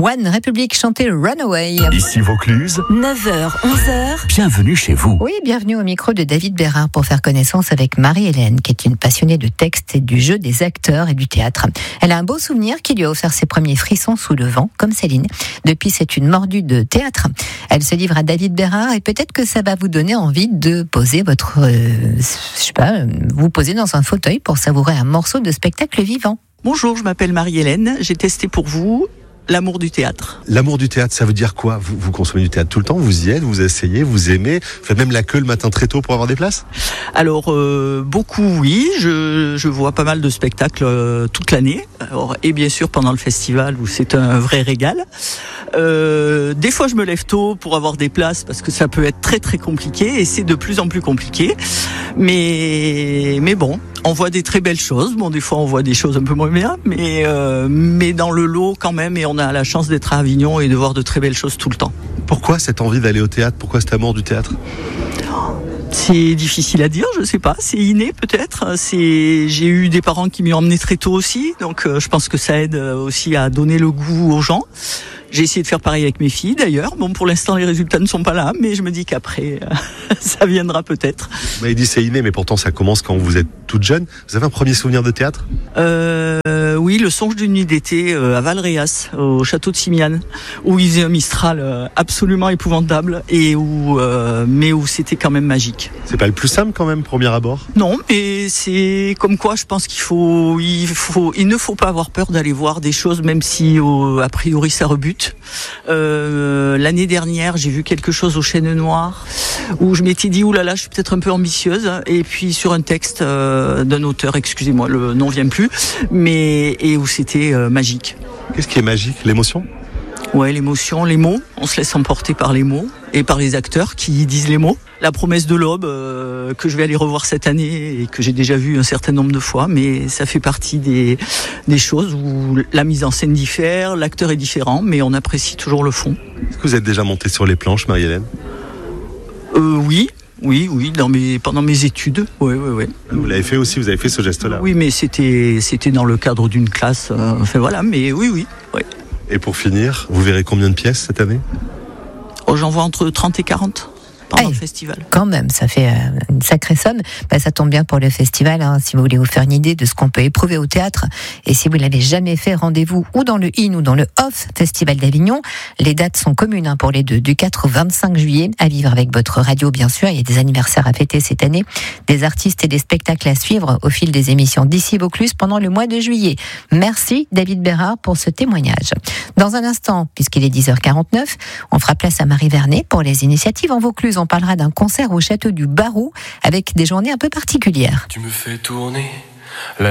One Republic chantait Runaway. Ici Vaucluse, 9h, 11h. bienvenue chez vous. Oui, bienvenue au micro de David Bérard pour faire connaissance avec Marie-Hélène, qui est une passionnée de texte et du jeu des acteurs et du théâtre. Elle a un beau souvenir qui lui a offert ses premiers frissons sous le vent, comme Céline. Depuis, c'est une mordue de théâtre. Elle se livre à David Bérard et peut-être que ça va vous donner envie de poser vous poser dans un fauteuil pour savourer un morceau de spectacle vivant. Bonjour, je m'appelle Marie-Hélène. J'ai testé pour vous l'amour du théâtre. L'amour du théâtre, ça veut dire quoi ? Vous consommez du théâtre tout le temps, vous y êtes, vous essayez, vous aimez, vous faites même la queue le matin très tôt pour avoir des places ? Alors, beaucoup oui, je vois pas mal de spectacles toute l'année. Alors, et bien sûr pendant le festival où c'est un vrai régal. Des fois je me lève tôt pour avoir des places parce que ça peut être très très compliqué et c'est de plus en plus compliqué. Mais bon, on voit des très belles choses. Bon, des fois on voit des choses un peu moins bien, mais dans le lot quand même, et on a la chance d'être à Avignon et de voir de très belles choses tout le temps. Pourquoi cette envie d'aller au théâtre ? Pourquoi cet amour du théâtre ? C'est difficile à dire, je sais pas, c'est inné peut-être. J'ai eu des parents qui m'y ont emmené très tôt aussi, donc je pense que ça aide aussi à donner le goût aux gens. J'ai essayé de faire pareil avec mes filles d'ailleurs. Bon, pour l'instant les résultats ne sont pas là, mais je me dis qu'après ça viendra peut-être. Vous m'avez dit c'est inné, mais pourtant ça commence quand vous êtes toute jeune. Vous avez un premier souvenir de théâtre ? Oui, le songe d'une nuit d'été à Valréas, au château de Simiane, où il faisait un Mistral absolument épouvantable et où c'était quand même magique. C'est pas le plus simple quand même, premier abord ? Non, mais c'est comme quoi je pense il ne faut pas avoir peur d'aller voir des choses, même si a priori ça rebute. L'année dernière, j'ai vu quelque chose au Chêne Noir où je m'étais dit oulala, je suis peut-être un peu ambitieuse, et puis sur un texte d'un auteur, excusez-moi, le nom vient plus, et où c'était magique. Qu'est-ce qui est magique ? L'émotion ? Ouais, l'émotion, les mots. On se laisse emporter par les mots et par les acteurs qui disent les mots. La promesse de l'aube que je vais aller revoir cette année et que j'ai déjà vu un certain nombre de fois, mais ça fait partie des choses où la mise en scène diffère, l'acteur est différent, mais on apprécie toujours le fond. Est-ce que vous êtes déjà monté sur les planches, Marie-Hélène ? Oui, pendant mes études. Oui. Vous l'avez fait aussi, vous avez fait ce geste-là ? Oui, mais c'était dans le cadre d'une classe. Mais oui. Et pour finir, vous verrez combien de pièces cette année ? J'en vois entre 30 et 40 pendant le festival. Quand même, ça fait une sacrée somme. Ça tombe bien pour le festival, si vous voulez vous faire une idée de ce qu'on peut éprouver au théâtre. Et si vous ne l'avez jamais fait, rendez-vous ou dans le IN ou dans le OFF Festival d'Avignon. Les dates sont communes pour les deux, du 4 au 25 juillet, à vivre avec votre radio bien sûr. Il y a des anniversaires à fêter cette année, des artistes et des spectacles à suivre au fil des émissions d'ici Vaucluse pendant le mois de juillet. Merci David Bérard pour ce témoignage. Dans un instant, puisqu'il est 10h49, on fera place à Marie Vernet pour les initiatives en Vaucluse. On parlera d'un concert au château du Barou avec des journées un peu particulières. Tu me fais tourner